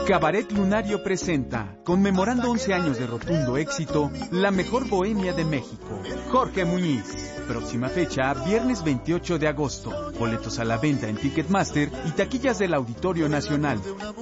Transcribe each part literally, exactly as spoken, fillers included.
Cabaret Lunario presenta, conmemorando once años de rotundo éxito, la mejor bohemia de México. Jorge Muñiz. Próxima fecha, viernes veintiocho de agosto. Boletos a la venta en Ticketmaster y taquillas del Auditorio Nacional.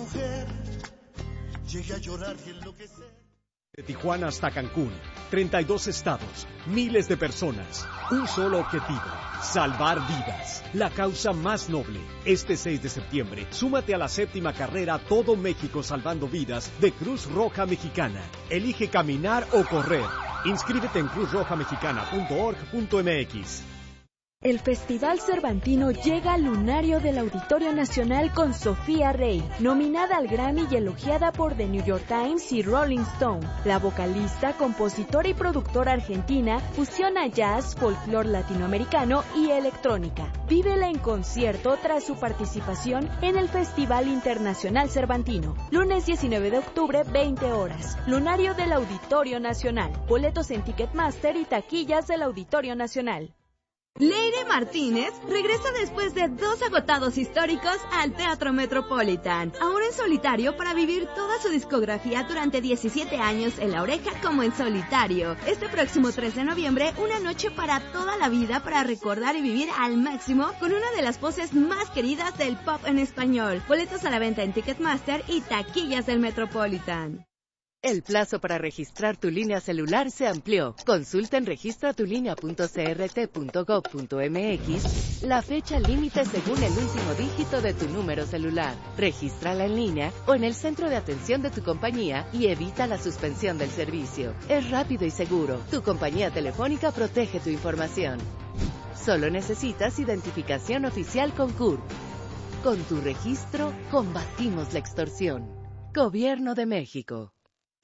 De Tijuana hasta Cancún, treinta y dos estados, miles de personas, un solo objetivo, salvar vidas, la causa más noble. Este seis de septiembre, súmate a la séptima carrera Todo México Salvando Vidas de Cruz Roja Mexicana. Elige caminar o correr. Inscríbete en cruz roja mexicana punto org punto m x. El Festival Cervantino llega al lunario del Auditorio Nacional con Sofía Rey, nominada al Grammy y elogiada por The New York Times y Rolling Stone. La vocalista, compositora y productora argentina fusiona jazz, folclore latinoamericano y electrónica. Vívela en concierto tras su participación en el Festival Internacional Cervantino. Lunes diecinueve de octubre, veinte horas. Lunario del Auditorio Nacional. Boletos en Ticketmaster y taquillas del Auditorio Nacional. Leire Martínez regresa después de dos agotados históricos al Teatro Metropolitan, ahora en solitario para vivir toda su discografía durante diecisiete años en La Oreja como en solitario. Este próximo tres de noviembre, una noche para toda la vida para recordar y vivir al máximo con una de las voces más queridas del pop en español. Boletos a la venta en Ticketmaster y taquillas del Metropolitan. El plazo para registrar tu línea celular se amplió. Consulta en registra tu línea punto c r t punto gov punto m x la fecha límite según el último dígito de tu número celular. Regístrala en línea o en el centro de atención de tu compañía y evita la suspensión del servicio. Es rápido y seguro. Tu compañía telefónica protege tu información. Solo necesitas identificación oficial con C U R P. Con tu registro, combatimos la extorsión. Gobierno de México.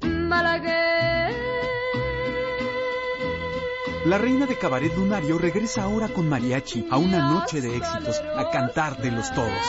La reina de Cabaret Lunario regresa ahora con mariachi a una noche de éxitos, a cantártelos todos.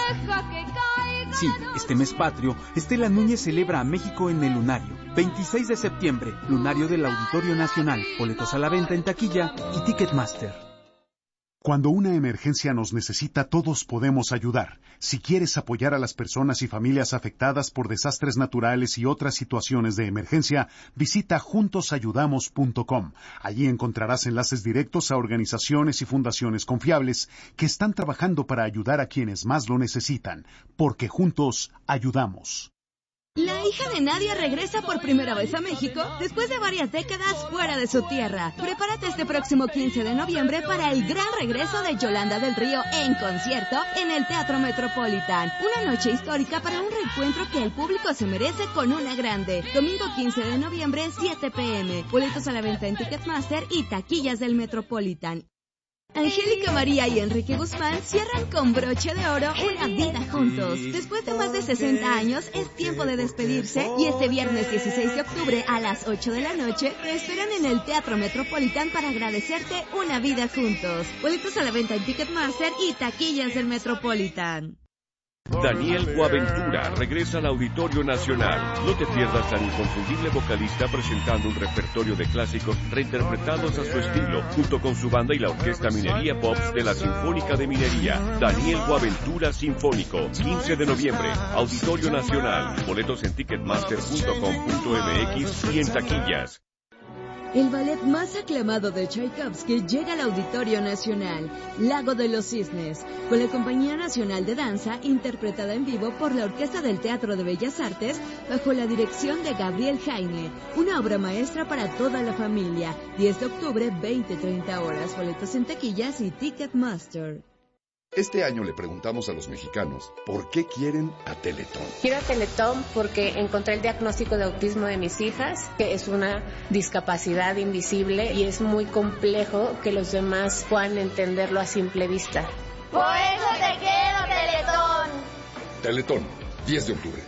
Sí, este mes patrio, Estela Núñez celebra a México en el Lunario. veintiséis de septiembre, Lunario del Auditorio Nacional. Boletos a la venta en taquilla y Ticketmaster. Cuando una emergencia nos necesita, todos podemos ayudar. Si quieres apoyar a las personas y familias afectadas por desastres naturales y otras situaciones de emergencia, visita juntos ayudamos punto com. Allí encontrarás enlaces directos a organizaciones y fundaciones confiables que están trabajando para ayudar a quienes más lo necesitan, porque juntos ayudamos. La hija de Nadia regresa por primera vez a México después de varias décadas fuera de su tierra. Prepárate este próximo quince de noviembre para el gran regreso de Yolanda del Río en concierto en el Teatro Metropolitan. Una noche histórica para un reencuentro que el público se merece con una grande. Domingo quince de noviembre, siete p m Boletos a la venta en Ticketmaster y taquillas del Metropolitan. Angélica María y Enrique Guzmán cierran con broche de oro una vida juntos. Después de más de sesenta años, es tiempo de despedirse y este viernes dieciséis de octubre a las ocho de la noche te esperan en el Teatro Metropolitan para agradecerte una vida juntos. Boletos a la venta en Ticketmaster y taquillas del Metropolitan. Daniel Boaventura regresa al Auditorio Nacional. No te pierdas al inconfundible vocalista presentando un repertorio de clásicos reinterpretados a su estilo, junto con su banda y la Orquesta Minería Pops de la Sinfónica de Minería. Daniel Boaventura Sinfónico, quince de noviembre, Auditorio Nacional. Boletos en ticketmaster punto com punto m x y en taquillas. El ballet más aclamado de Tchaikovsky llega al Auditorio Nacional, Lago de los Cisnes, con la Compañía Nacional de Danza, interpretada en vivo por la Orquesta del Teatro de Bellas Artes, bajo la dirección de Gabriel Jaime, una obra maestra para toda la familia. diez de octubre, veinte treinta horas, boletos en taquillas y Ticketmaster. Este año le preguntamos a los mexicanos por qué quieren a Teletón. Quiero a Teletón porque encontré el diagnóstico de autismo de mis hijas, que es una discapacidad invisible y es muy complejo que los demás puedan entenderlo a simple vista. Por eso te quiero, Teletón. Teletón, diez de octubre.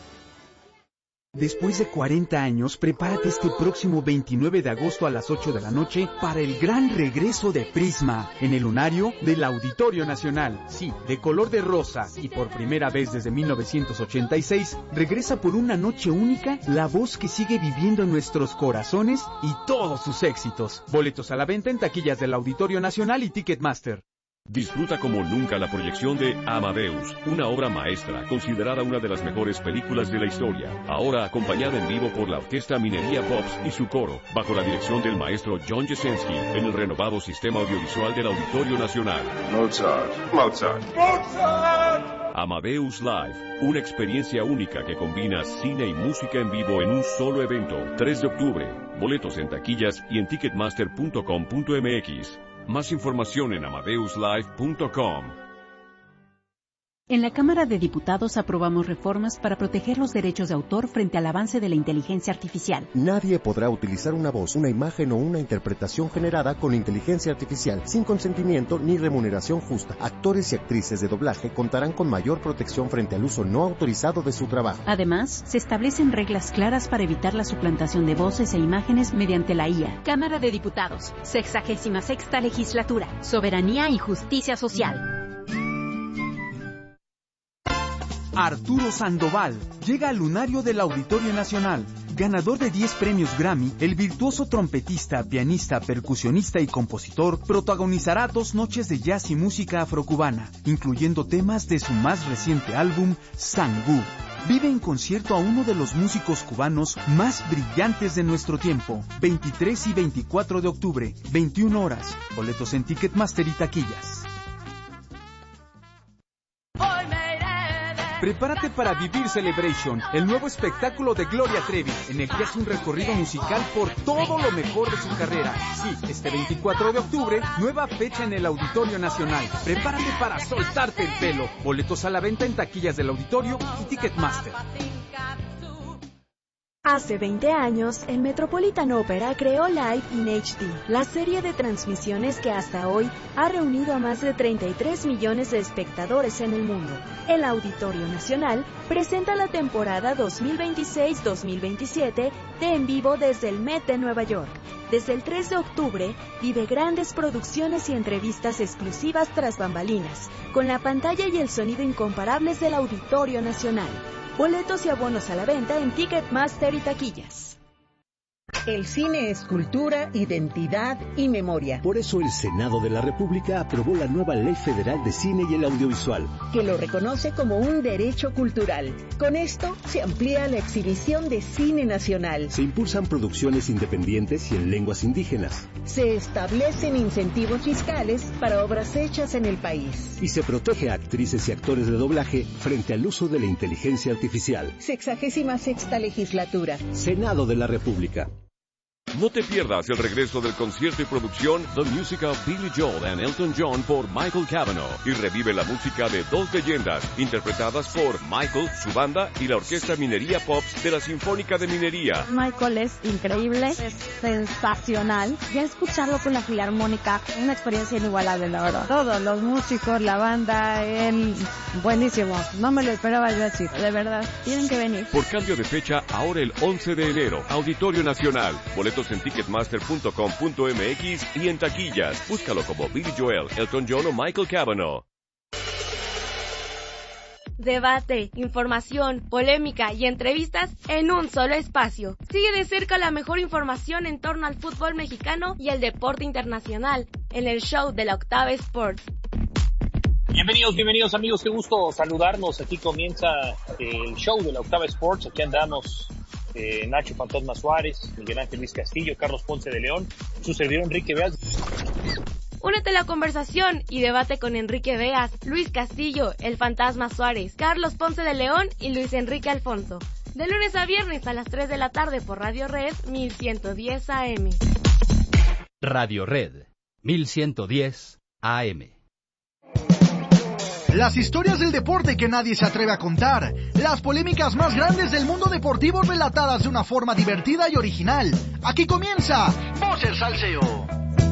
Después de cuarenta años, prepárate este próximo veintinueve de agosto a las ocho de la noche para el gran regreso de Prisma en el Lunario del Auditorio Nacional. Sí, de color de rosa y por primera vez desde mil novecientos ochenta y seis, regresa por una noche única la voz que sigue viviendo en nuestros corazones y todos sus éxitos. Boletos a la venta en taquillas del Auditorio Nacional y Ticketmaster. Disfruta como nunca la proyección de Amadeus, una obra maestra, considerada una de las mejores películas de la historia. Ahora acompañada en vivo por la Orquesta Minería Pops y su coro, bajo la dirección del maestro John Jesensky, en el renovado sistema audiovisual del Auditorio Nacional. Mozart, Mozart, Mozart. Amadeus Live, una experiencia única que combina cine y música en vivo en un solo evento. tres de octubre. Boletos en taquillas y en ticketmaster punto com punto m x. Más información en amadeus live punto com. En la Cámara de Diputados aprobamos reformas para proteger los derechos de autor frente al avance de la inteligencia artificial. Nadie podrá utilizar una voz, una imagen o una interpretación generada con inteligencia artificial sin consentimiento ni remuneración justa. Actores y actrices de doblaje contarán con mayor protección frente al uso no autorizado de su trabajo. Además, se establecen reglas claras para evitar la suplantación de voces e imágenes mediante la I A. Cámara de Diputados, sexagésima sexta legislatura, soberanía y justicia social. Arturo Sandoval llega al lunario del Auditorio Nacional. Ganador de diez premios Grammy, el virtuoso trompetista, pianista, percusionista y compositor protagonizará dos noches de jazz y música afrocubana, incluyendo temas de su más reciente álbum, Sangú. Vive en concierto a uno de los músicos cubanos más brillantes de nuestro tiempo. veintitrés y veinticuatro de octubre, veintiuna horas. Boletos en Ticketmaster y taquillas. Prepárate para vivir Celebration, el nuevo espectáculo de Gloria Trevi, en el que hace un recorrido musical por todo lo mejor de su carrera. Sí, este veinticuatro de octubre, nueva fecha en el Auditorio Nacional. Prepárate para soltarte el pelo. Boletos a la venta en taquillas del Auditorio y Ticketmaster. Hace veinte años, el Metropolitan Opera creó Live in H D, la serie de transmisiones que hasta hoy ha reunido a más de treinta y tres millones de espectadores en el mundo. El Auditorio Nacional presenta la temporada dos mil veintiséis dos mil veintisiete de En Vivo desde el Met de Nueva York. Desde el tres de octubre, vive grandes producciones y entrevistas exclusivas tras bambalinas, con la pantalla y el sonido incomparables del Auditorio Nacional. Boletos y abonos a la venta en Ticketmaster y taquillas. El cine es cultura, identidad y memoria. Por eso el Senado de la República aprobó la nueva Ley Federal de Cine y el Audiovisual, que lo reconoce como un derecho cultural. Con esto se amplía la exhibición de cine nacional. Se impulsan producciones independientes y en lenguas indígenas. Se establecen incentivos fiscales para obras hechas en el país. Y se protege a actrices y actores de doblaje frente al uso de la inteligencia artificial. Sexagésima sexta legislatura. Senado de la República. No te pierdas el regreso del concierto y producción The Music of Billy Joel and Elton John por Michael Cavanaugh y revive la música de dos leyendas interpretadas por Michael, su banda y la Orquesta Minería Pops de la Sinfónica de Minería. Michael es increíble, es sensacional. Ya escucharlo con la Filarmónica, una experiencia inigualable, la verdad. Todos los músicos, la banda, él, buenísimo. No me lo esperaba yo así, de verdad. Tienen que venir. Por cambio de fecha, ahora el once de enero, Auditorio Nacional. Boletos en ticketmaster punto com punto m x y en taquillas. Búscalo como Billy Joel, Elton John o Michael Cavanaugh. Debate, información, polémica y entrevistas en un solo espacio. Sigue de cerca la mejor información en torno al fútbol mexicano y el deporte internacional en el show de la Octava Sports. Bienvenidos, bienvenidos amigos, qué gusto saludarnos. Aquí comienza el show de la Octava Sports. Aquí andamos eh, Nacho Fantasma Suárez, Miguel Ángel Luis Castillo, Carlos Ponce de León, su servidor Enrique Beas. Únete a la conversación y debate con Enrique Beas, Luis Castillo, el Fantasma Suárez, Carlos Ponce de León y Luis Enrique Alfonso. De lunes a viernes a las tres de la tarde por Radio Red mil ciento diez A M. Radio Red mil ciento diez A M. Las historias del deporte que nadie se atreve a contar. Las polémicas más grandes del mundo deportivo relatadas de una forma divertida y original. Aquí comienza Voz del Salseo.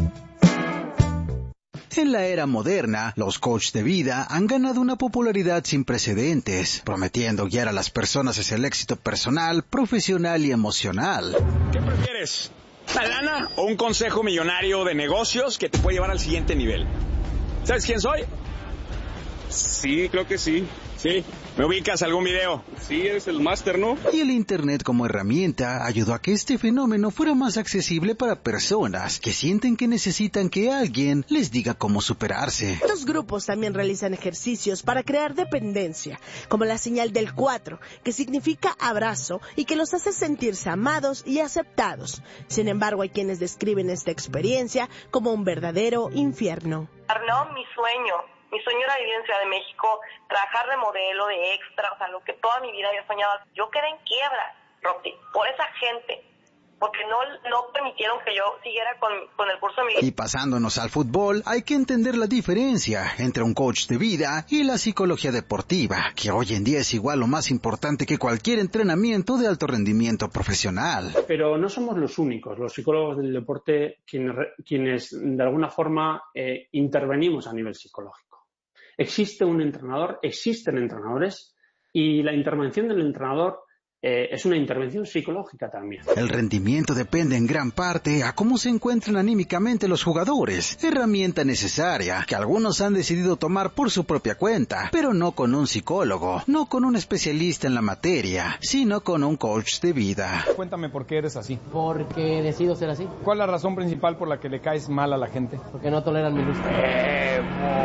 En la era moderna, los coaches de vida han ganado una popularidad sin precedentes, prometiendo guiar a las personas hacia el éxito personal, profesional y emocional. ¿Qué prefieres? ¿La lana o un consejo millonario de negocios que te puede llevar al siguiente nivel? ¿Sabes quién soy? Sí, creo que sí. Sí, ¿me ubicas algún video? Sí, eres el máster, ¿no? Y el Internet como herramienta ayudó a que este fenómeno fuera más accesible para personas que sienten que necesitan que alguien les diga cómo superarse. Estos grupos también realizan ejercicios para crear dependencia, como la señal del cuatro, que significa abrazo y que los hace sentirse amados y aceptados. Sin embargo, hay quienes describen esta experiencia como un verdadero infierno. No, mi sueño. Mi sueño era vivir en Ciudad de México, trabajar de modelo, de extra, o sea, lo que toda mi vida había soñado. Yo quedé en quiebra, Rosy, por esa gente, porque no, no permitieron que yo siguiera con, con el curso de mi vida. Y pasándonos al fútbol, hay que entender la diferencia entre un coach de vida y la psicología deportiva, que hoy en día es igual o más importante que cualquier entrenamiento de alto rendimiento profesional. Pero no somos los únicos, los psicólogos del deporte, quienes, quienes de alguna forma eh, intervenimos a nivel psicológico. Existe un entrenador, existen entrenadores y la intervención del entrenador eh, es una intervención psicológica también. El rendimiento depende en gran parte a cómo se encuentran anímicamente los jugadores, herramienta necesaria que algunos han decidido tomar por su propia cuenta, pero no con un psicólogo, no con un especialista en la materia, sino con un coach de vida. Cuéntame por qué eres así. Porque decido ser así. ¿Cuál es la razón principal por la que le caes mal a la gente? Porque no toleran mi gusto. Eh,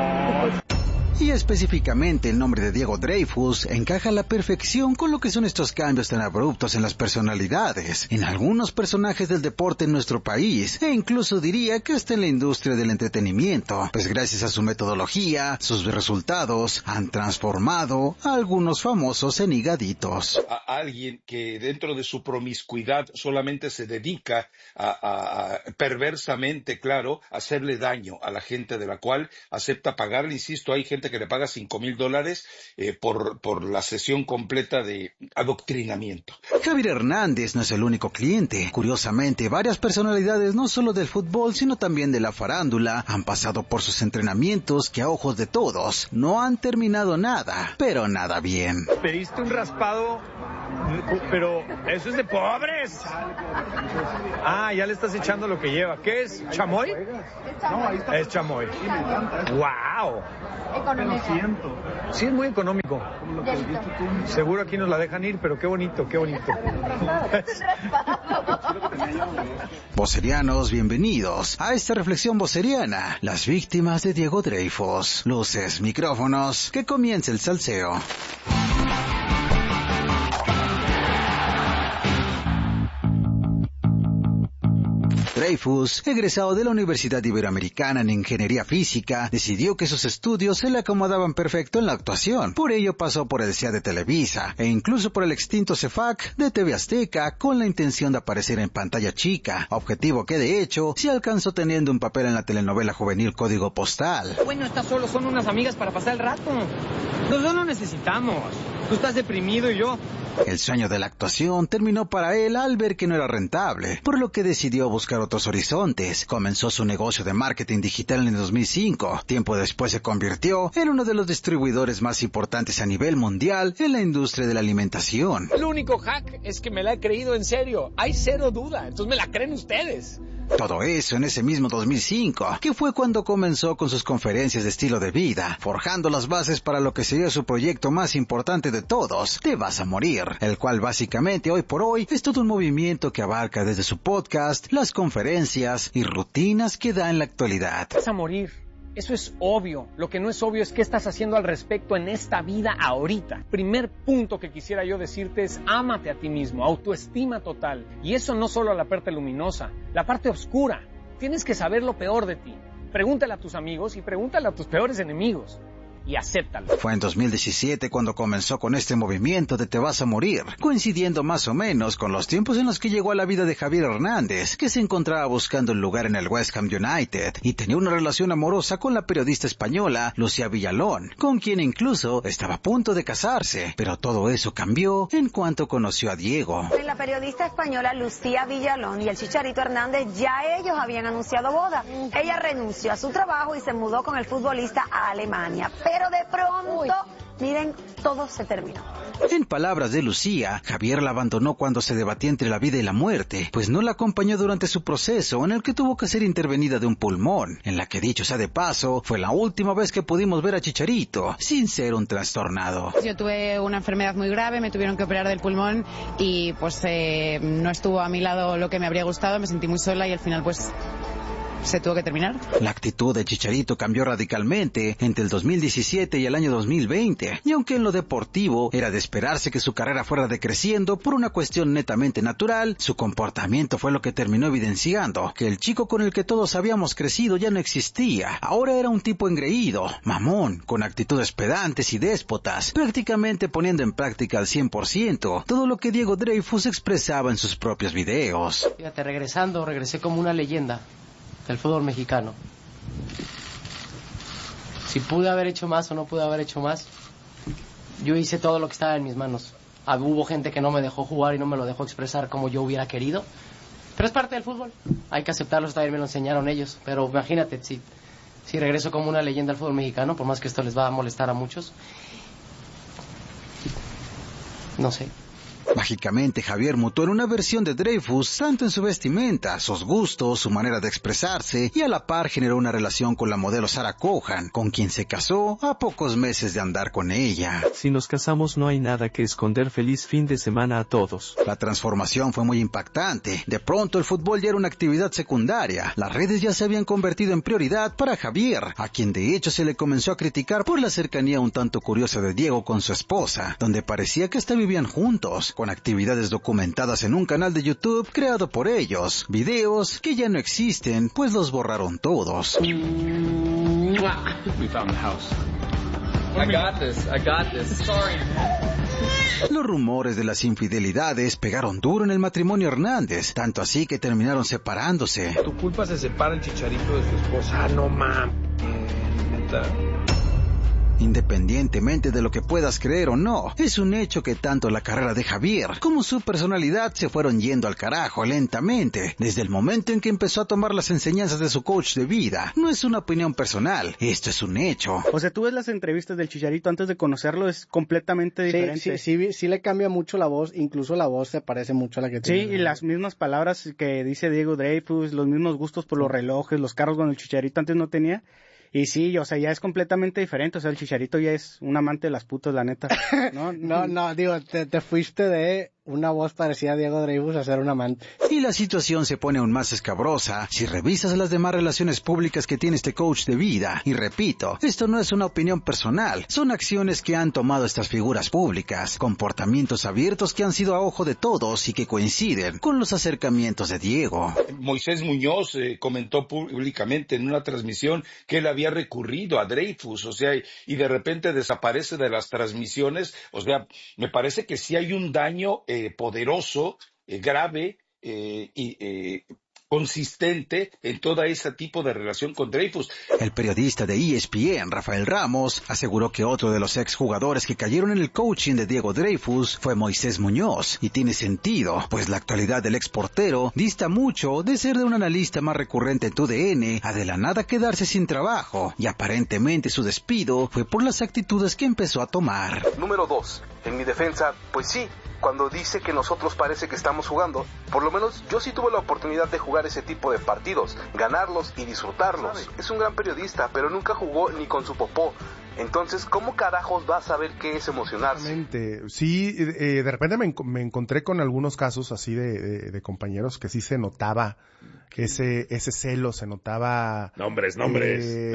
Y específicamente el nombre de Diego Dreyfus encaja a la perfección con lo que son estos cambios tan abruptos en las personalidades, en algunos personajes del deporte en nuestro país, e incluso diría que hasta en la industria del entretenimiento, pues gracias a su metodología, sus resultados han transformado a algunos famosos en higaditos. A alguien que dentro de su promiscuidad solamente se dedica a, a, a perversamente, claro, a hacerle daño a la gente de la cual acepta pagarle, insisto, hay gente que le paga cinco mil dólares eh, por, por la sesión completa de adoctrinamiento. Javier Hernández no es el único cliente. Curiosamente, varias personalidades no solo del fútbol, sino también de la farándula, han pasado por sus entrenamientos que a ojos de todos no han terminado nada, pero nada bien. Pediste un raspado, pero eso es de pobres. Ah, ya le estás echando lo que lleva. ¿Qué es? ¿Chamoy? Es chamoy. ¡Wow! Económico. Sí, es muy económico. Seguro aquí nos la dejan ir, pero qué bonito, qué bonito. Vocerianos, bienvenidos a esta reflexión voceriana. Las víctimas de Diego Dreyfus. Luces, micrófonos, que comience el salseo. Dreyfus, egresado de la Universidad Iberoamericana en Ingeniería Física, decidió que sus estudios se le acomodaban perfecto en la actuación. Por ello pasó por el C E A de Televisa e incluso por el extinto CEFAC de T V Azteca con la intención de aparecer en pantalla chica, objetivo que de hecho se alcanzó teniendo un papel en la telenovela juvenil Código Postal. Bueno, estas solo son unas amigas para pasar el rato. Nosotros no necesitamos. Tú estás deprimido y yo... El sueño de la actuación terminó para él al ver que no era rentable, por lo que decidió buscar otros horizontes. Comenzó su negocio de marketing digital en el dos mil cinco. Tiempo después se convirtió en uno de los distribuidores más importantes a nivel mundial en la industria de la alimentación. El único hack es que me la he creído en serio. Hay cero duda, entonces me la creen ustedes. Todo eso en ese mismo dos mil cinco, que fue cuando comenzó con sus conferencias de estilo de vida, forjando las bases para lo que sería su proyecto más importante de todos, Te Vas a Morir, el cual básicamente hoy por hoy es todo un movimiento que abarca desde su podcast, las conferencias y rutinas que da en la actualidad. Te vas a morir. Eso es obvio. Lo que no es obvio es qué estás haciendo al respecto en esta vida ahorita. Primer punto que quisiera yo decirte es ámate a ti mismo, autoestima total. Y eso no solo a la parte luminosa, la parte oscura. Tienes que saber lo peor de ti. Pregúntale a tus amigos y pregúntale a tus peores enemigos. Y acéptalo. Fue en dos mil diecisiete cuando comenzó con este movimiento de Te Vas a Morir, coincidiendo más o menos con los tiempos en los que llegó a la vida de Javier Hernández, que se encontraba buscando un lugar en el West Ham United y tenía una relación amorosa con la periodista española Lucía Villalón, con quien incluso estaba a punto de casarse, pero todo eso cambió en cuanto conoció a Diego. La periodista española Lucía Villalón y el Chicharito Hernández ya ellos habían anunciado boda. Ella renunció a su trabajo y se mudó con el futbolista a Alemania. Pero de pronto, Uy. miren, todo se terminó. En palabras de Lucía, Javier la abandonó cuando se debatía entre la vida y la muerte, pues no la acompañó durante su proceso en el que tuvo que ser intervenida de un pulmón, en la que, dicho sea de paso, fue la última vez que pudimos ver a Chicharito sin ser un trastornado. Yo tuve una enfermedad muy grave, me tuvieron que operar del pulmón y pues eh, no estuvo a mi lado lo que me habría gustado, me sentí muy sola y al final pues se tuvo que terminar. La actitud de Chicharito cambió radicalmente entre el dos mil diecisiete y el año dos mil veinte, y aunque en lo deportivo era de esperarse que su carrera fuera decreciendo por una cuestión netamente natural, su comportamiento fue lo que terminó evidenciando que el chico con el que todos habíamos crecido ya no existía. Ahora era un tipo engreído, mamón, con actitudes pedantes y déspotas, prácticamente poniendo en práctica al cien por ciento todo lo que Diego Dreyfus expresaba en sus propios videos. Fíjate, regresando, regresé como una leyenda del fútbol mexicano. Si pude haber hecho más o no pude haber hecho más, yo hice todo lo que estaba en mis manos. Ah, hubo gente que no me dejó jugar y no me lo dejó expresar como yo hubiera querido, pero es parte del fútbol, hay que aceptarlo, también me lo enseñaron ellos. Pero imagínate, si, si regreso como una leyenda al fútbol mexicano, por más que esto les va a molestar a muchos, no sé. Mágicamente, Javier mutó en una versión de Dreyfus, tanto en su vestimenta, sus gustos, su manera de expresarse, y a la par generó una relación con la modelo Sarah Cohan, con quien se casó a pocos meses de andar con ella. Si nos casamos no hay nada que esconder. Feliz fin de semana a todos. La transformación fue muy impactante. De pronto el fútbol ya era una actividad secundaria. Las redes ya se habían convertido en prioridad para Javier, a quien de hecho se le comenzó a criticar por la cercanía un tanto curiosa de Diego con su esposa, donde parecía que hasta vivían juntos, con actividades documentadas en un canal de YouTube creado por ellos, videos que ya no existen, pues los borraron todos. We found the house. I got this, I got this. Sorry. Los rumores de las infidelidades pegaron duro en el matrimonio Hernández, tanto así que terminaron separándose. Tu culpa se separa el Chicharito de su esposa. Ah, no mames, neta. Independientemente de lo que puedas creer o no, es un hecho que tanto la carrera de Javier como su personalidad se fueron yendo al carajo lentamente, desde el momento en que empezó a tomar las enseñanzas de su coach de vida. No es una opinión personal, esto es un hecho. O sea, tú ves las entrevistas del Chicharito antes de conocerlo, es completamente diferente. Sí, sí, sí, sí le cambia mucho la voz, incluso la voz se parece mucho a la que tiene. Sí, y las mismas palabras que dice Diego Dreyfus, los mismos gustos por los relojes, los carros cuando el Chicharito antes no tenía. Y sí, o sea, ya es completamente diferente. O sea, el Chicharito ya es un amante de las putas, la neta. No, no, no, digo, te, te fuiste de una voz parecida a Diego Dreyfus a ser un amante. Y la situación se pone aún más escabrosa si revisas las demás relaciones públicas que tiene este coach de vida. Y repito, esto no es una opinión personal, son acciones que han tomado estas figuras públicas, comportamientos abiertos que han sido a ojo de todos y que coinciden con los acercamientos de Diego. Moisés Muñoz eh, comentó públicamente en una transmisión que él había recurrido a Dreyfus, o sea, y, y de repente desaparece de las transmisiones. O sea, me parece que sí hay un daño eh, poderoso, eh, grave eh, y eh, consistente en todo ese tipo de relación con Dreyfus. El periodista de E S P N, Rafael Ramos, aseguró que otro de los exjugadores que cayeron en el coaching de Diego Dreyfus fue Moisés Muñoz, y tiene sentido, pues la actualidad del exportero dista mucho de ser de un analista más recurrente en tu D N a de la nada quedarse sin trabajo, y aparentemente su despido fue por las actitudes que empezó a tomar. Número dos. En mi defensa, pues sí, cuando dice que nosotros parece que estamos jugando, por lo menos yo sí tuve la oportunidad de jugar ese tipo de partidos, ganarlos y disfrutarlos. Es un gran periodista, pero nunca jugó ni con su popó. Entonces, ¿cómo carajos va a saber qué es emocionarse? Sí, eh, de repente me, me encontré con algunos casos así de, de, de compañeros que sí se notaba ese ese celo, se notaba... Nombres, nombres. Eh,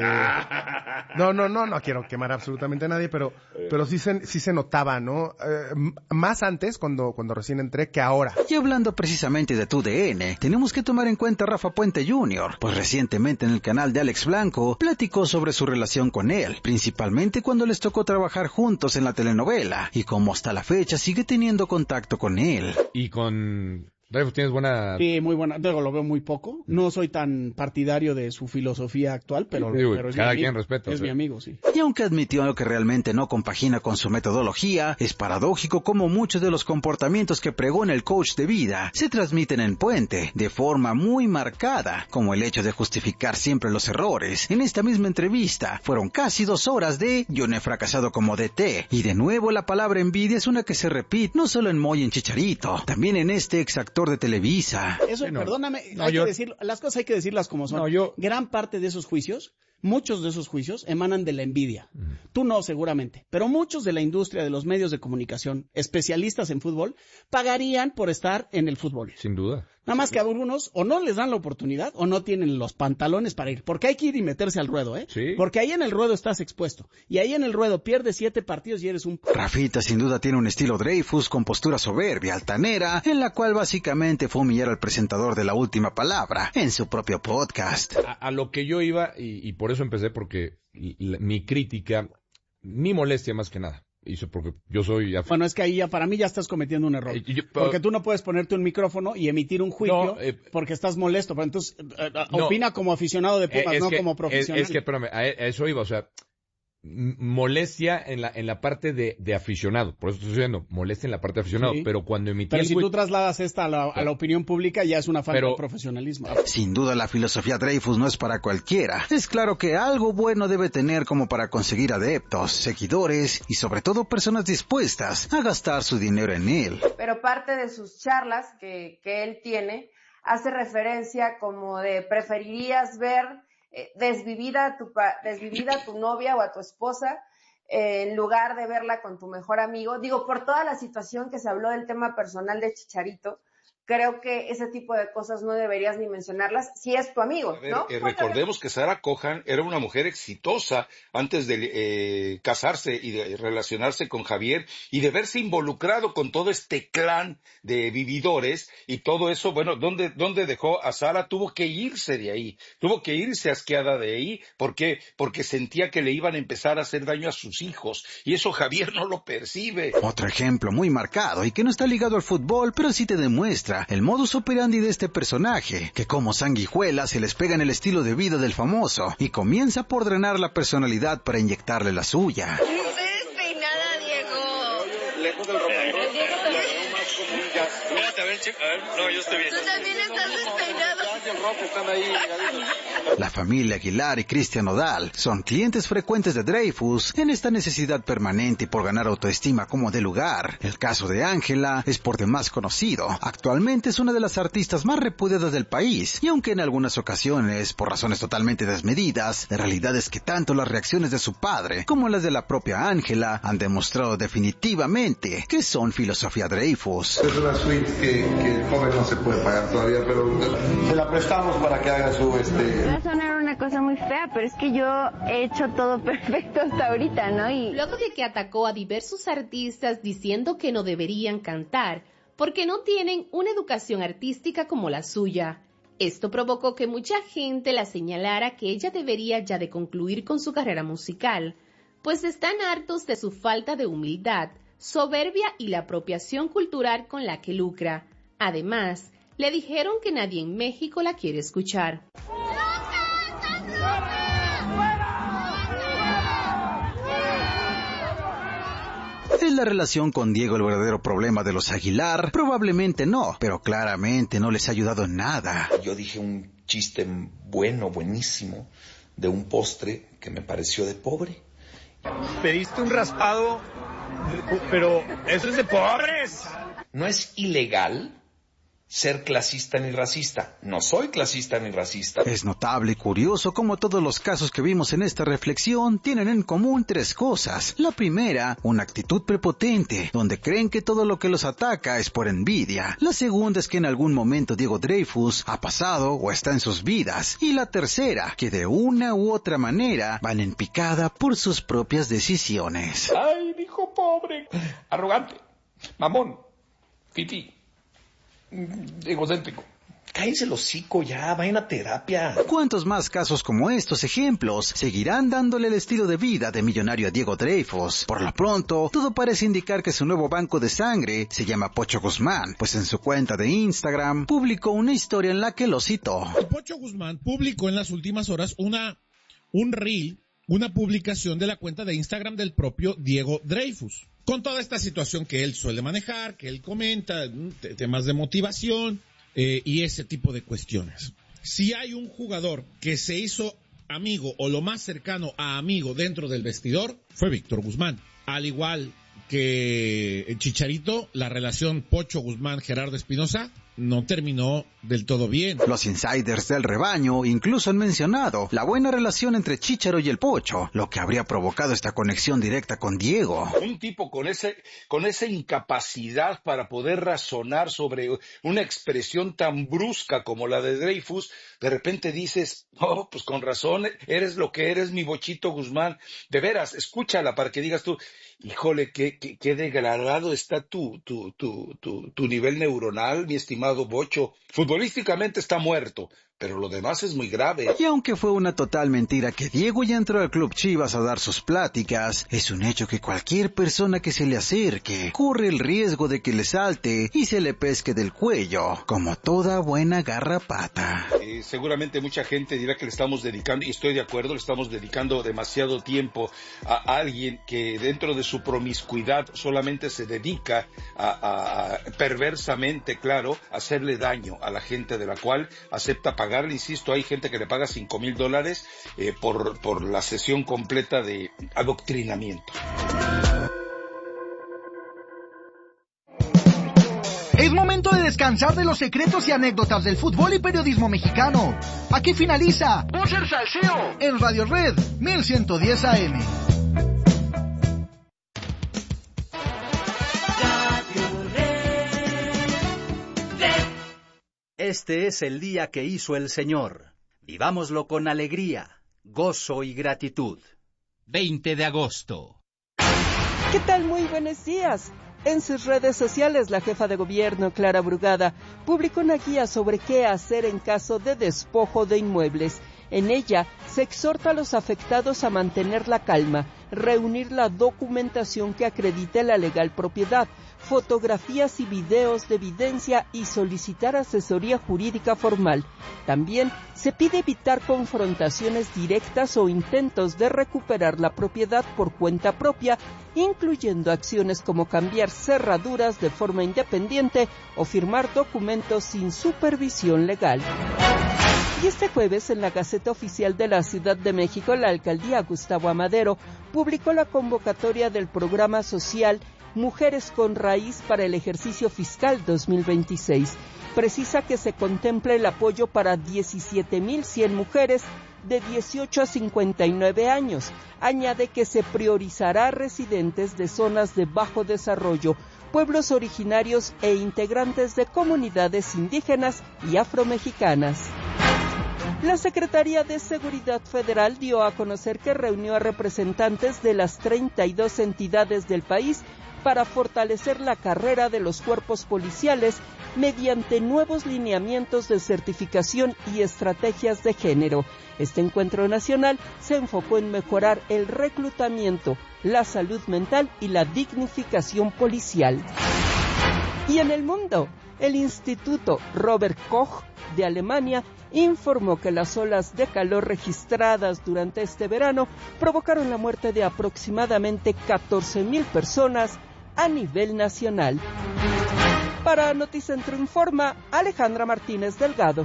no, no, no, no quiero quemar absolutamente a nadie, pero pero sí se, sí se notaba, ¿no? Eh, más antes, cuando, cuando recién entré, que ahora. Y hablando precisamente de tu D N, tenemos que tomar en cuenta a Rafa Puente junior, pues recientemente en el canal de Alex Blanco platicó sobre su relación con él, principalmente cuando les tocó trabajar juntos en la telenovela, y cómo hasta la fecha sigue teniendo contacto con él. Y con Dreyfus, ¿tienes buena...? Sí, muy buena. Digo, lo veo muy poco. No soy tan partidario de su filosofía actual, pero, Digo, pero es cada mi quien amigo. respeta. Es o sea. mi amigo, sí. Y aunque admitió que realmente no compagina con su metodología, es paradójico cómo muchos de los comportamientos que pregona el coach de vida se transmiten en Puente de forma muy marcada, como el hecho de justificar siempre los errores. En esta misma entrevista fueron casi dos horas de "yo no he fracasado como D T", y de nuevo la palabra envidia es una que se repite no solo en Moy y en Chicharito, también en este ex actor de Televisa. Eso, Sí, no. perdóname, No, hay yo- que decirlo, las cosas hay que decirlas como son. No, yo- Gran parte de esos juicios, muchos de esos juicios emanan de la envidia. Tú no, seguramente, pero muchos de la industria de los medios de comunicación, especialistas en fútbol, pagarían por estar en el fútbol. Sin duda. Nada más que a algunos o no les dan la oportunidad o no tienen los pantalones para ir. Porque hay que ir y meterse al ruedo, ¿eh? Sí. Porque ahí en el ruedo estás expuesto. Y ahí en el ruedo pierdes siete partidos y eres un... Rafita sin duda tiene un estilo Dreyfus con postura soberbia, altanera, en la cual básicamente fue humillar al presentador de La Última Palabra en su propio podcast. A, a lo que yo iba, y, y por eso empecé, porque y- y la- mi crítica, mi molestia más que nada, hizo porque yo soy... af- Bueno, es que ahí ya para mí ya estás cometiendo un error. Eh, yo- Porque tú no puedes ponerte un micrófono y emitir un juicio No, eh, porque estás molesto. Pero entonces, eh, eh, no. opina como aficionado de Eh, Pumas, es no que- como es, profesional. es que, espérame, a, a eso iba, o sea, m- molestia en la en la parte de, de aficionado, por eso estoy diciendo, molestia en la parte de aficionado, Sí. pero cuando emití Pero el si juicio- tú trasladas esta a la, a la opinión pública, ya es una falta Pero- de profesionalismo. Sin duda la filosofía Dreyfus no es para cualquiera. Es claro que algo bueno debe tener como para conseguir adeptos, seguidores y sobre todo personas dispuestas a gastar su dinero en él. Pero parte de sus charlas que, que él tiene hace referencia como de preferirías ver eh, desvivida, a tu pa- desvivida a tu novia o a tu esposa eh, en lugar de verla con tu mejor amigo. Digo, por toda la situación que se habló del tema personal de Chicharito, creo que ese tipo de cosas no deberías ni mencionarlas si es tu amigo, A ver, ¿no? eh, recordemos que Sarah Cohan era una mujer exitosa antes de eh, casarse y de relacionarse con Javier y de verse involucrado con todo este clan de vividores y todo eso. Bueno, ¿dónde, dónde dejó a Sarah? Tuvo que irse de ahí, tuvo que irse asqueada de ahí. ¿Por qué? Porque sentía que le iban a empezar a hacer daño a sus hijos y eso Javier no lo percibe. Otro ejemplo muy marcado y que no está ligado al fútbol, pero sí te demuestra el modus operandi de este personaje, que como sanguijuela se les pega en el estilo de vida del famoso y comienza por drenar la personalidad para inyectarle la suya. Despeinada, Diego. Lejos del rock and roll. Espérate, a ver, checa. A ver, no, yo estoy bien. Tú también estás despeinado. El rock están ahí. La familia Aguilar y Cristian Nodal son clientes frecuentes de Dreyfus en esta necesidad permanente por ganar autoestima como de lugar. El caso de Ángela es por demás conocido. Actualmente es una de las artistas más repudiadas del país y aunque en algunas ocasiones, por razones totalmente desmedidas, la realidad es que tanto las reacciones de su padre como las de la propia Ángela han demostrado definitivamente que son filosofía Dreyfus. Es una suite que, que el joven no se puede pagar todavía, pero se la prestamos para que haga su este. Va a sonar una cosa muy fea, pero es que yo he hecho todo perfecto hasta ahorita, ¿no? Y Luego de que atacó a diversos artistas diciendo que no deberían cantar porque no tienen una educación artística como la suya. Esto provocó que mucha gente la señalara que ella debería ya de concluir con su carrera musical, pues están hartos de su falta de humildad, soberbia y la apropiación cultural con la que lucra. Además, le dijeron que nadie en México la quiere escuchar. ¿Es la relación con Diego el verdadero problema de los Aguilar? Probablemente no, pero claramente no les ha ayudado en nada. Yo dije un chiste bueno, buenísimo, de un postre que me pareció de pobre. Pediste un raspado, pero eso es de pobres. No es ilegal ser clasista ni racista. No soy clasista ni racista. Es notable y curioso cómo todos los casos que vimos en esta reflexión tienen en común tres cosas. La primera, una actitud prepotente, donde creen que todo lo que los ataca es por envidia. La segunda es que en algún momento Diego Dreyfus ha pasado o está en sus vidas. Y la tercera, que de una u otra manera van en picada por sus propias decisiones. Ay, hijo pobre, arrogante, mamón, fifí, egocéntrico, cállense el hocico ya, vayan a terapia. ¿Cuántos más casos como estos ejemplos seguirán dándole el estilo de vida de millonario a Diego Dreyfus? Por lo pronto, todo parece indicar que su nuevo banco de sangre se llama Pocho Guzmán, pues en su cuenta de Instagram publicó una historia en la que lo citó. El Pocho Guzmán publicó en las últimas horas una, un reel, una publicación de la cuenta de Instagram del propio Diego Dreyfus, con toda esta situación que él suele manejar, que él comenta, temas de motivación eh, y ese tipo de cuestiones. Si hay un jugador que se hizo amigo o lo más cercano a amigo dentro del vestidor, fue Víctor Guzmán. Al igual que el Chicharito, la relación Pocho Guzmán-Gerardo Espinosa no terminó del todo bien. Los insiders del rebaño incluso han mencionado la buena relación entre Chícharo y el Pocho, lo que habría provocado esta conexión directa con Diego. Un tipo con ese, con esa incapacidad para poder razonar sobre una expresión tan brusca como la de Dreyfus, de repente dices, oh, pues con razón, eres lo que eres, mi Bochito Guzmán. De veras, escúchala para que digas tú, híjole, qué, qué, qué degradado está tu, tu, tu, tu, tu nivel neuronal, mi estimado Bocho. Futbolísticamente está muerto, pero lo demás es muy grave. Y aunque fue una total mentira que Diego ya entró al Club Chivas a dar sus pláticas, es un hecho que cualquier persona que se le acerque corre el riesgo de que le salte y se le pesque del cuello, como toda buena garrapata. Eh, seguramente mucha gente dirá que le estamos dedicando, y estoy de acuerdo, le estamos dedicando demasiado tiempo a alguien que dentro de su promiscuidad solamente se dedica a, a, a perversamente, claro, hacerle daño a la gente de la cual acepta pagar. Insisto, hay gente que le paga cinco mil dólares eh, por, por la sesión completa de adoctrinamiento. Es momento de descansar de los secretos y anécdotas del fútbol y periodismo mexicano. Aquí finaliza Búcher Salseo en Radio Red mil ciento diez A M. Este es el día que hizo el Señor. Vivámoslo con alegría, gozo y gratitud. veinte de agosto. ¿Qué tal? Muy buenos días. En sus redes sociales, la jefa de gobierno, Clara Brugada, publicó una guía sobre qué hacer en caso de despojo de inmuebles. En ella, se exhorta a los afectados a mantener la calma, reunir la documentación que acredite la legal propiedad, fotografías y videos de evidencia y solicitar asesoría jurídica formal. También se pide evitar confrontaciones directas o intentos de recuperar la propiedad por cuenta propia, incluyendo acciones como cambiar cerraduras de forma independiente o firmar documentos sin supervisión legal. Y este jueves, en la Gaceta Oficial de la Ciudad de México, la alcaldía Gustavo Amadero publicó la convocatoria del programa social Mujeres con Raíz para el ejercicio fiscal dos mil veintiséis. Precisa que se contempla el apoyo para diecisiete mil cien mujeres de dieciocho a cincuenta y nueve años. Añade que se priorizará a residentes de zonas de bajo desarrollo, pueblos originarios e integrantes de comunidades indígenas y afromexicanas. La Secretaría de Seguridad Federal dio a conocer que reunió a representantes de las treinta y dos entidades del país para fortalecer la carrera de los cuerpos policiales mediante nuevos lineamientos de certificación y estrategias de género. Este encuentro nacional se enfocó en mejorar el reclutamiento, la salud mental y la dignificación policial. Y en el mundo, el Instituto Robert Koch de Alemania informó que las olas de calor registradas durante este verano provocaron la muerte de aproximadamente catorce mil personas a nivel nacional. Para Noticentro Informa, Alejandra Martínez Delgado.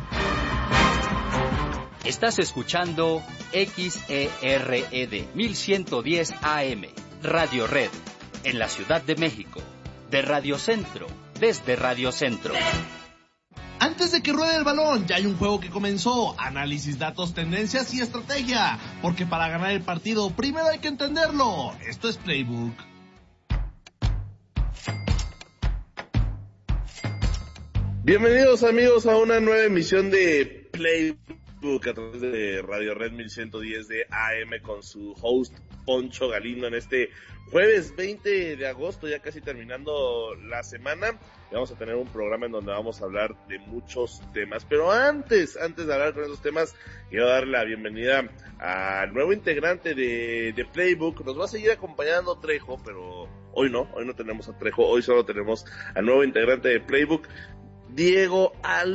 Estás escuchando X E R E D mil ciento diez A M, Radio Red, en la Ciudad de México, de Radio Centro, desde Radio Centro. Antes de que ruede el balón, ya hay un juego que comenzó. Análisis, datos, tendencias y estrategia. Porque para ganar el partido, primero hay que entenderlo. Esto es Playbook. Bienvenidos amigos a una nueva emisión de Playbook a través de Radio Red mil ciento diez de A M con su host Poncho Galindo en este jueves veinte de agosto, ya casi terminando la semana. Y vamos a tener un programa en donde vamos a hablar de muchos temas. Pero antes, antes de hablar con esos temas, quiero darle la bienvenida al nuevo integrante de, de Playbook. Nos va a seguir acompañando Trejo, pero hoy no, hoy no tenemos a Trejo, hoy solo tenemos al nuevo integrante de Playbook, Diego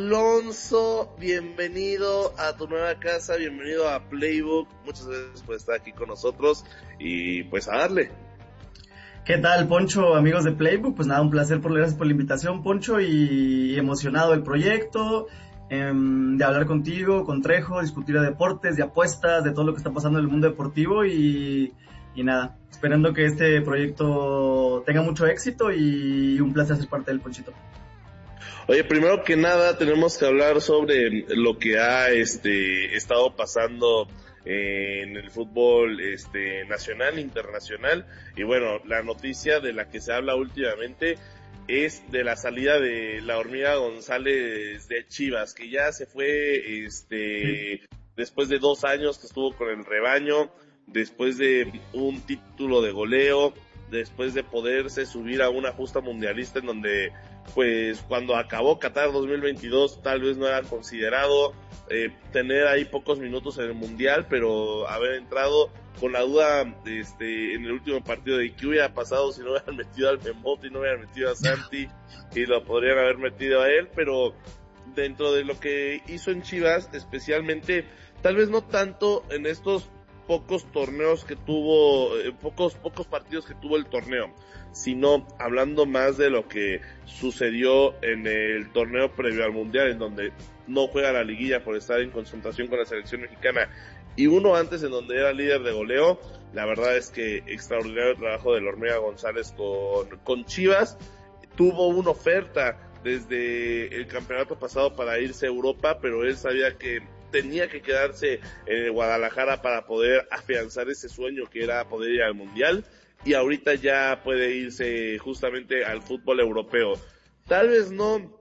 Alonso. Bienvenido a tu nueva casa, bienvenido a Playbook, muchas gracias por estar aquí con nosotros y pues a darle. ¿Qué tal, Poncho, amigos de Playbook? Pues nada, un placer, por gracias por la invitación, Poncho, y, y emocionado del proyecto, eh, de hablar contigo, con Trejo, discutir de deportes, de apuestas, de todo lo que está pasando en el mundo deportivo y, y nada, esperando que este proyecto tenga mucho éxito y un placer ser parte del, Ponchito. Oye, primero que nada tenemos que hablar sobre lo que ha este estado pasando en el fútbol este nacional, internacional, y bueno, la noticia de la que se habla últimamente es de la salida de la Hormiga González de Chivas, que ya se fue este después de dos años que estuvo con el rebaño, después de un título de goleo, después de poderse subir a una justa mundialista en donde pues cuando acabó Qatar dos mil veintidós tal vez no era considerado eh, tener ahí pocos minutos en el mundial, pero haber entrado con la duda este en el último partido de qué hubiera pasado si no hubieran metido al Memote y no hubieran metido a Santi y lo podrían haber metido a él, pero dentro de lo que hizo en Chivas, especialmente, tal vez no tanto en estos pocos torneos que tuvo, eh, pocos pocos partidos que tuvo el torneo, sino hablando más de lo que sucedió en el torneo previo al Mundial, en donde no juega la liguilla por estar en concentración con la selección mexicana, y uno antes en donde era líder de goleo. La verdad es que extraordinario trabajo de la Hormiga González con, con Chivas. Tuvo una oferta desde el campeonato pasado para irse a Europa, pero él sabía que tenía que quedarse en Guadalajara para poder afianzar ese sueño que era poder ir al Mundial, y ahorita ya puede irse justamente al fútbol europeo. Tal vez no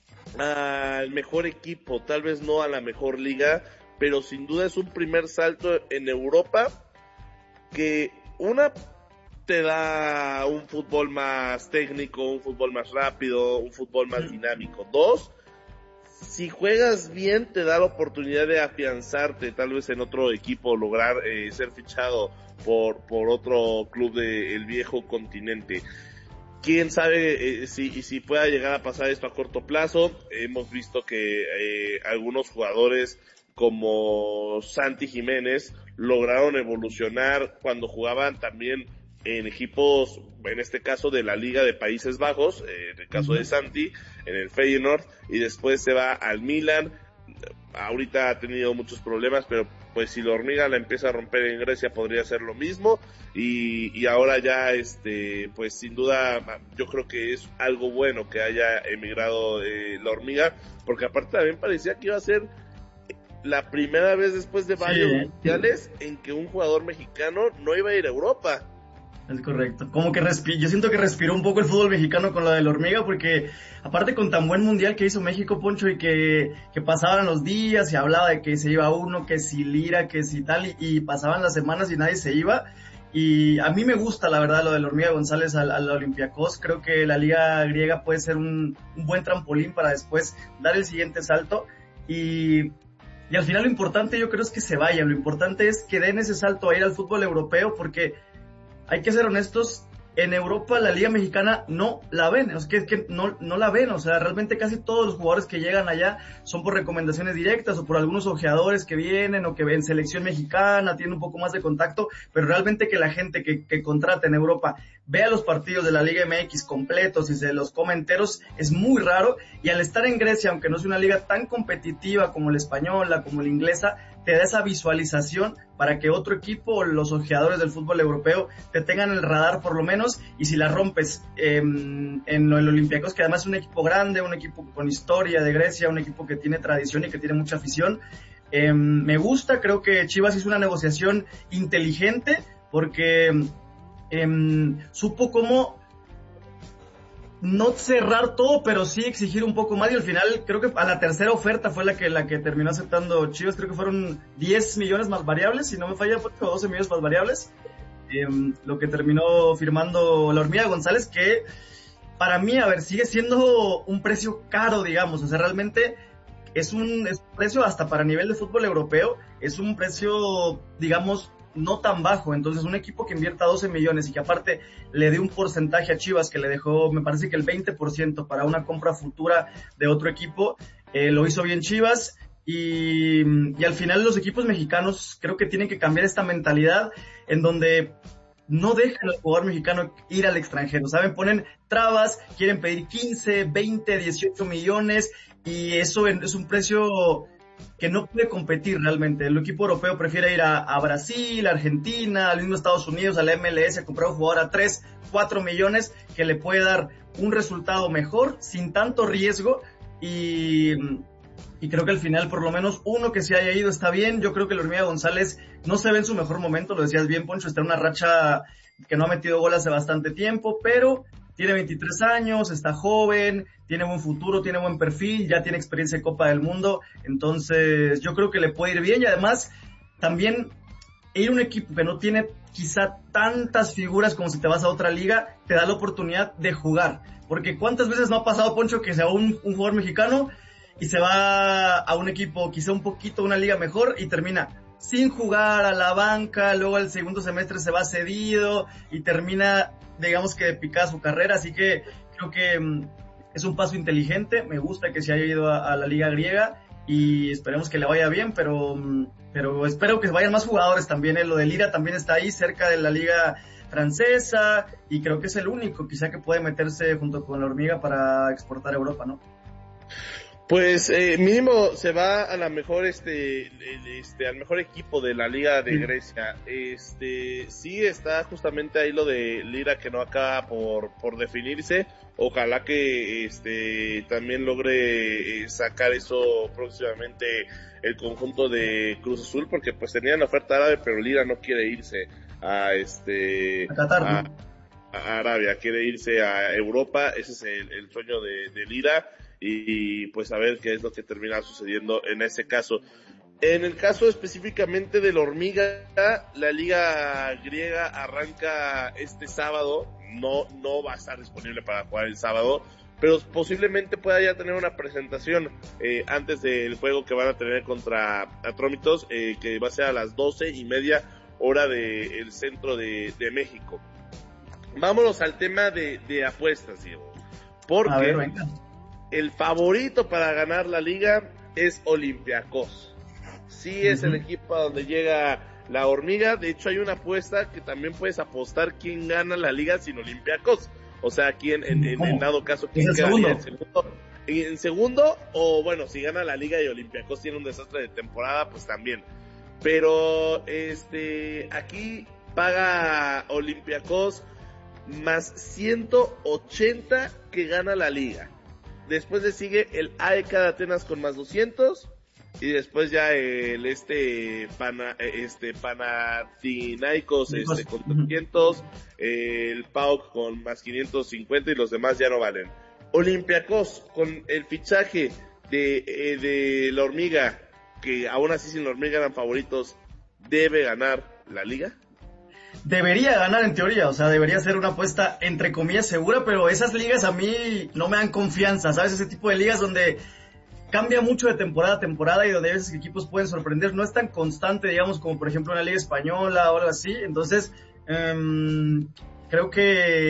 al mejor equipo, tal vez no a la mejor liga, pero sin duda es un primer salto en Europa que una te da un fútbol más técnico, un fútbol más rápido, un fútbol más dinámico. Dos, si juegas bien, te da la oportunidad de afianzarte tal vez en otro equipo, lograr eh, ser fichado por por otro club del viejo continente. Quién sabe eh, si si pueda llegar a pasar esto a corto plazo. Hemos visto que eh, algunos jugadores como Santi Jiménez lograron evolucionar cuando jugaban también en equipos, en este caso de la Liga de Países Bajos, eh, en el caso uh-huh. de Santi, en el Feyenoord, y después se va al Milan. Ahorita ha tenido muchos problemas, pero pues si la Hormiga la empieza a romper en Grecia podría hacer lo mismo, y, y ahora ya este pues sin duda yo creo que es algo bueno que haya emigrado eh, la Hormiga, porque aparte también parecía que iba a ser la primera vez después de varios sí. mundiales en que un jugador mexicano no iba a ir a Europa. Es correcto. Como que respi- yo siento que respiró un poco el fútbol mexicano con la de la Hormiga, porque aparte con tan buen mundial que hizo México, Poncho, y que, que pasaban los días y hablaba de que se iba uno, que si Lira, que si tal, y, y pasaban las semanas y nadie se iba. Y a mí me gusta, la verdad, lo de la Hormiga González al, al Olympiacos. Creo que la liga griega puede ser un, un buen trampolín para después dar el siguiente salto. Y, y al final lo importante yo creo es que se vayan. Lo importante es que den ese salto a ir al fútbol europeo, porque hay que ser honestos, en Europa la Liga Mexicana no la ven, es que, es que no, no la ven, o sea, realmente casi todos los jugadores que llegan allá son por recomendaciones directas o por algunos ojeadores que vienen o que ven selección mexicana, tienen un poco más de contacto, pero realmente que la gente que, que contrata en Europa vea los partidos de la Liga M X completos y se los come enteros es muy raro, y al estar en Grecia, aunque no es una liga tan competitiva como la española, como la inglesa, te da esa visualización para que otro equipo o los ojeadores del fútbol europeo te tengan el radar por lo menos, y si la rompes eh, en el Olympiacos, que además es un equipo grande, un equipo con historia de Grecia, un equipo que tiene tradición y que tiene mucha afición, eh, me gusta. Creo que Chivas hizo una negociación inteligente porque eh, supo cómo no cerrar todo, pero sí exigir un poco más, y al final creo que a la tercera oferta fue la que la que terminó aceptando Chivas. Creo que fueron diez millones más variables, si no me falla, fue doce millones más variables. eh, lo que terminó firmando la Hormiga González, que para mí, a ver, sigue siendo un precio caro, digamos, o sea, realmente es un, es un precio hasta para nivel de fútbol europeo, es un precio, digamos, no tan bajo. Entonces un equipo que invierta doce millones y que aparte le dé un porcentaje a Chivas que le dejó, me parece que el veinte por ciento para una compra futura de otro equipo, eh, lo hizo bien Chivas. Y, y al final los equipos mexicanos creo que tienen que cambiar esta mentalidad en donde no dejan al jugador mexicano ir al extranjero, ¿saben? Ponen trabas, quieren pedir quince, veinte, dieciocho millones y eso es un precio que no puede competir realmente. El equipo europeo prefiere ir a, a Brasil, a Argentina, al mismo Estados Unidos, a la M L S, a comprar un jugador a tres, cuatro millones que le puede dar un resultado mejor, sin tanto riesgo y... Y creo que al final, por lo menos, uno que se haya ido está bien. Yo creo que la Hormiga González no se ve en su mejor momento, lo decías bien, Poncho, está en una racha que no ha metido gol hace bastante tiempo, pero tiene veintitrés años, está joven, tiene buen futuro, tiene buen perfil, ya tiene experiencia en Copa del Mundo, entonces yo creo que le puede ir bien y además también ir a un equipo que no tiene quizá tantas figuras como si te vas a otra liga, te da la oportunidad de jugar, porque ¿cuántas veces no ha pasado, Poncho, que sea un, un jugador mexicano y se va a un equipo quizá un poquito, una liga mejor y termina sin jugar, a la banca, luego al segundo semestre se va cedido y termina, digamos que de picar su carrera, así que creo que um, es un paso inteligente, me gusta que se haya ido a, a la liga griega y esperemos que le vaya bien, pero, um, pero espero que vayan más jugadores también, ¿eh? Lo de Lira también está ahí cerca de la liga francesa y creo que es el único quizá que puede meterse junto con la Hormiga para exportar a Europa, ¿no? Pues eh, mínimo se va a la mejor este, este al mejor equipo de la Liga de Grecia. Este sí está justamente ahí lo de Lira que no acaba por por definirse. Ojalá que este también logre eh, sacar eso próximamente el conjunto de Cruz Azul, porque pues tenían la oferta árabe, pero Lira no quiere irse a este a Qatar, a, ¿no? a Arabia, quiere irse a Europa. Ese es el, el sueño de, de Lira. Y pues a ver qué es lo que termina sucediendo en ese caso. En el caso específicamente de la Hormiga, la liga griega arranca este sábado, no, no va a estar disponible para jugar el sábado, pero posiblemente pueda ya tener una presentación eh, antes del juego que van a tener contra Atrómitos, eh, que va a ser a las doce y media hora del centro de, de México. Vámonos al tema de, de apuestas, Diego, porque... A ver, venga. El favorito para ganar la liga es Olympiacos. Sí es uh-huh. el equipo a donde llega la Hormiga. De hecho hay una apuesta que también puedes apostar quién gana la liga sin Olympiacos. O sea, quién en, en, en dado caso quién quedaría en segundo. En segundo, o bueno, si gana la liga y Olympiacos tiene un desastre de temporada, pues también. Pero este aquí paga Olympiacos más ciento ochenta que gana la liga. Después le sigue el A E K de Atenas con más doscientos y después ya el este Pana, este Panathinaikos este con doscientos, el P A O K con más quinientos cincuenta y los demás ya no valen. Olympiacos con el fichaje de eh, de la Hormiga, que aún así sin la Hormiga eran favoritos, debe ganar la liga. Debería ganar en teoría, o sea, debería ser una apuesta entre comillas segura, pero esas ligas a mí no me dan confianza, ¿sabes? Ese tipo de ligas donde cambia mucho de temporada a temporada y donde a veces equipos pueden sorprender, no es tan constante, digamos, como por ejemplo una liga española o algo así, entonces um, creo que